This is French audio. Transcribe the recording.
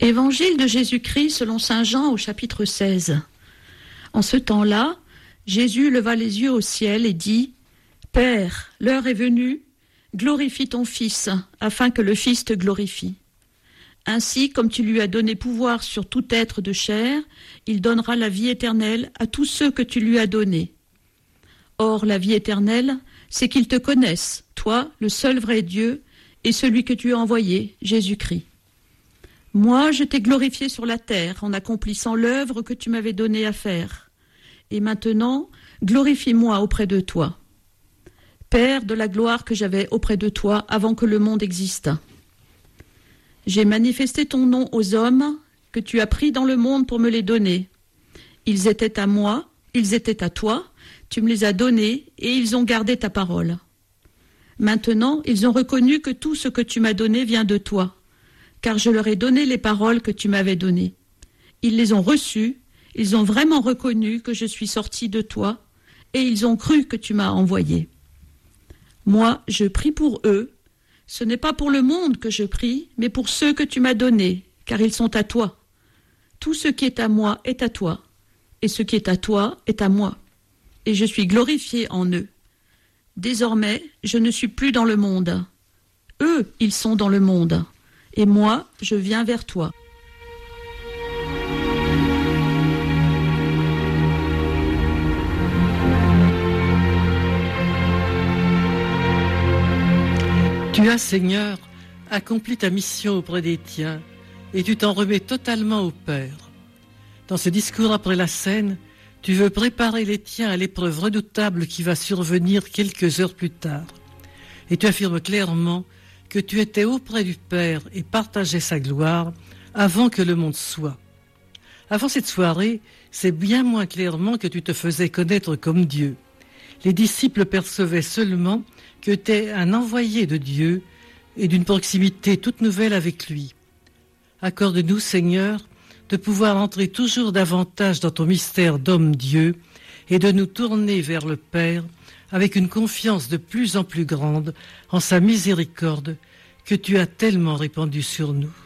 Évangile de Jésus-Christ selon saint Jean au chapitre 16. En ce temps-là, Jésus leva les yeux au ciel et dit : Père, l'heure est venue, glorifie ton Fils, afin que le Fils te glorifie. Ainsi, comme tu lui as donné pouvoir sur tout être de chair, il donnera la vie éternelle à tous ceux que tu lui as donnés. Or, la vie éternelle, c'est qu'ils te connaissent, toi, le seul vrai Dieu, et celui que tu as envoyé, Jésus-Christ. Moi, je t'ai glorifié sur la terre en accomplissant l'œuvre que tu m'avais donnée à faire. Et maintenant, glorifie-moi auprès de toi. Père de la gloire que j'avais auprès de toi avant que le monde existât. J'ai manifesté ton nom aux hommes que tu as pris dans le monde pour me les donner. Ils étaient à moi, ils étaient à toi, tu me les as donnés et ils ont gardé ta parole. Maintenant, ils ont reconnu que tout ce que tu m'as donné vient de toi, car je leur ai donné les paroles que tu m'avais données. Ils les ont reçues, ils ont vraiment reconnu que je suis sorti de toi, et ils ont cru que tu m'as envoyé. Moi, je prie pour eux. Ce n'est pas pour le monde que je prie, mais pour ceux que tu m'as donnés, car ils sont à toi. Tout ce qui est à moi est à toi, et ce qui est à toi est à moi. Et je suis glorifié en eux. Désormais, je ne suis plus dans le monde. Eux, ils sont dans le monde. Et moi, je viens vers toi. Tu as, Seigneur, accompli ta mission auprès des tiens, et tu t'en remets totalement au Père. Dans ce discours après la scène, tu veux préparer les tiens à l'épreuve redoutable qui va survenir quelques heures plus tard. Et tu affirmes clairement que tu étais auprès du Père et partageais sa gloire avant que le monde soit. Avant cette soirée, c'est bien moins clairement que tu te faisais connaître comme Dieu. Les disciples percevaient seulement que tu es un envoyé de Dieu et d'une proximité toute nouvelle avec lui. Accorde-nous, Seigneur, de pouvoir entrer toujours davantage dans ton mystère d'homme-Dieu et de nous tourner vers le Père avec une confiance de plus en plus grande en sa miséricorde que tu as tellement répandue sur nous.